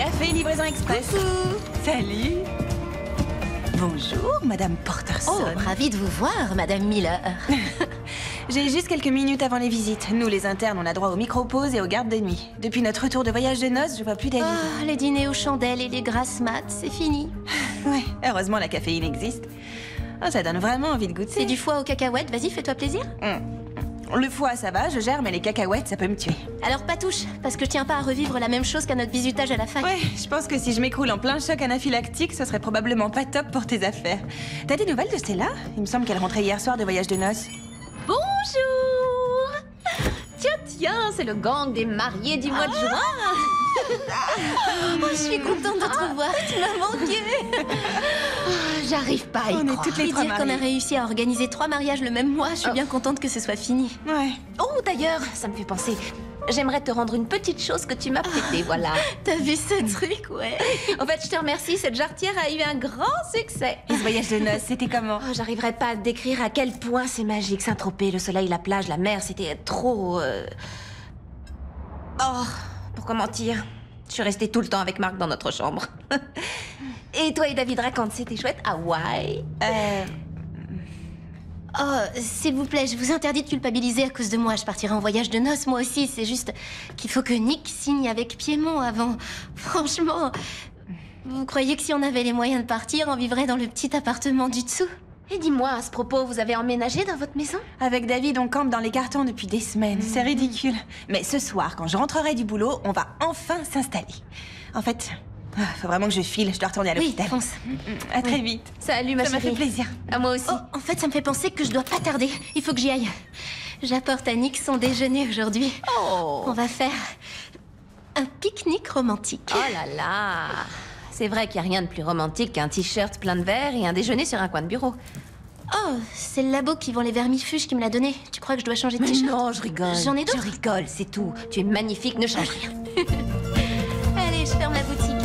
Café livraison express. Coucou. Salut. Bonjour, Madame Porterson. Oh, ravie de vous voir, Madame Miller. J'ai juste quelques minutes avant les visites. Nous, les internes, on a droit aux micro-pauses et aux gardes de nuit. Depuis notre retour de voyage de noces, je vois plus David. Oh, les dîners aux chandelles et les grasses mat, c'est fini. Ouais, heureusement la caféine existe. Oh, ça donne vraiment envie de goûter. C'est du foie aux cacahuètes, vas-y, fais-toi plaisir. Le foie, ça va, je gère, mais les cacahuètes, ça peut me tuer. Alors pas touche, parce que je tiens pas à revivre la même chose qu'à notre bisutage à la fac. Ouais, je pense que si je m'écroule en plein choc anaphylactique, ce serait probablement pas top pour tes affaires. T'as des nouvelles de Stella? Il me semble qu'elle rentrait hier soir de voyage de noces. Bonjour! Tiens, c'est le gang des mariés du mois de juin. Oh, je suis contente de te revoir, tu m'as manqué. J'arrive pas à y On est croire. toutes les Et trois dire qu'on a mariées. réussi à organiser 3 mariages le même mois, je suis bien contente que ce soit fini. Ouais. Oh, d'ailleurs, ça me fait penser. J'aimerais te rendre une petite chose que tu m'as prêtée, voilà. T'as vu ce truc, ouais. En fait, je te remercie, cette jarretière a eu un grand succès. Et ce voyage de noces, c'était comment? Oh, j'arriverai pas à te décrire à quel point c'est magique. Saint-Tropez, le soleil, la plage, la mer, c'était trop... Oh, pourquoi mentir? Je suis restée tout le temps avec Marc dans notre chambre. Et toi et David, raconte, c'était chouette? Hawaï? Oh, s'il vous plaît, je vous interdis de culpabiliser à cause de moi. Je partirai en voyage de noces, moi aussi. C'est juste qu'il faut que Nick signe avec Piémont avant. Franchement, vous croyez que si on avait les moyens de partir, on vivrait dans le petit appartement du dessous? Et dis-moi, à ce propos, vous avez emménagé dans votre maison? Avec David, on campe dans les cartons depuis des semaines. C'est ridicule. Mais ce soir, quand je rentrerai du boulot, on va enfin s'installer. En fait, faut vraiment que je file. Je dois retourner à Oui, l'hôpital. fonce. À très vite. Salut, ma Ça m'a chérie. fait plaisir. À moi aussi. Oh, en fait, ça me fait penser que je dois pas tarder. Il faut que j'y aille. J'apporte à Nick son déjeuner aujourd'hui. Oh. On va faire un pique-nique romantique. Oh là là. C'est vrai qu'il n'y a rien de plus romantique qu'un t-shirt plein de verre et un déjeuner sur un coin de bureau. Oh, c'est le labo qui vend les vermifuges qui me l'a donné. Tu crois que je dois changer de Mais t-shirt? non, je rigole. J'en ai d'autres. Je rigole, c'est tout. Tu es magnifique, ne change rien.